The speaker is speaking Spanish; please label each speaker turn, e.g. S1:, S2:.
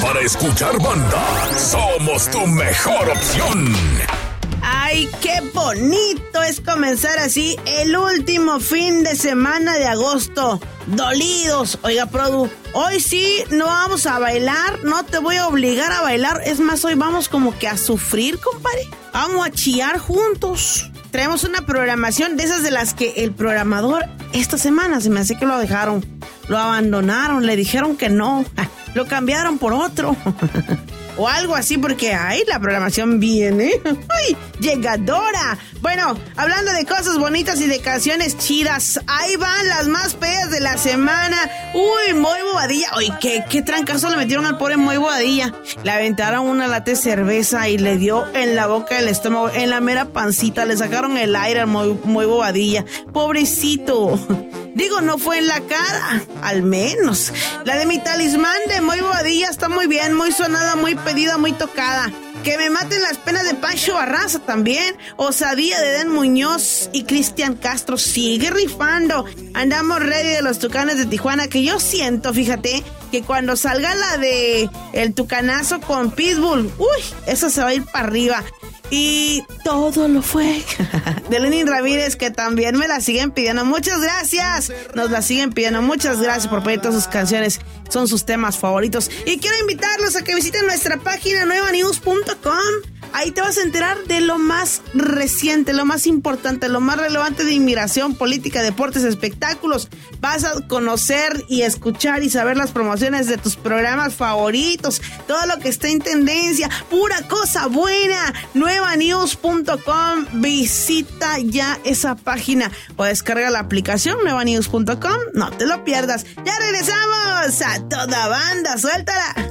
S1: para escuchar banda, somos tu mejor opción.
S2: ¡Ay, qué bonito es comenzar así el último fin de semana de agosto! Dolidos. Oiga, Produ, hoy sí no vamos a bailar, no te voy a obligar a bailar. Es más, hoy vamos como que a sufrir, compadre. Vamos a chillar juntos. Traemos una programación de esas de las que el programador esta semana se me hace que lo dejaron. Lo abandonaron, le dijeron que no. Lo cambiaron por otro. O algo así, porque ahí la programación viene. ¡Ay, llegadora! Bueno, hablando de cosas bonitas y de canciones chidas, ahí van las más feas de la semana. ¡Uy, Moy Bobadilla! ¡Uy, qué trancazo le metieron al pobre Moy Bobadilla! Le aventaron una lata de cerveza y le dio en la boca del estómago, en la mera pancita. Le sacaron el aire al Moy Bobadilla. ¡Pobrecito! Digo, no fue en la cara, al menos. La de mi talismán de Moy Bobadilla está muy bien, muy sonada, muy pedida, muy tocada. Que me maten las penas de Pancho Barraza también. Osadía de Den Muñoz y Cristian Castro sigue rifando. Andamos ready de los Tucanes de Tijuana, que yo siento, fíjate, que cuando salga la de el Tucanazo con Pitbull, uy, eso se va a ir para arriba. Y todo lo fue de Lenin Ramírez, que también me la siguen pidiendo. Muchas gracias, nos la siguen pidiendo. Muchas gracias por pedir todas sus canciones, son sus temas favoritos. Y quiero invitarlos a que visiten nuestra página nuevanews.com. Ahí te vas a enterar de lo más reciente, lo más importante, lo más relevante de inmigración, política, deportes, espectáculos. Vas a conocer y escuchar y saber las promociones de tus programas favoritos, todo lo que está en tendencia, pura cosa buena. Nuevanews.com, visita ya esa página o descarga la aplicación nuevanews.com, no te lo pierdas. Ya regresamos a toda banda, suéltala.